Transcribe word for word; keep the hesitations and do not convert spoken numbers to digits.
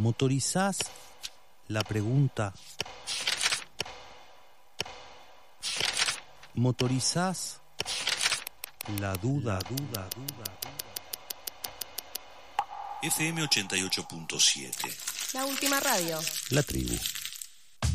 motorizás la pregunta, motorizás la duda, duda, duda. F M ochenta y ocho punto siete. La última radio. La tribu.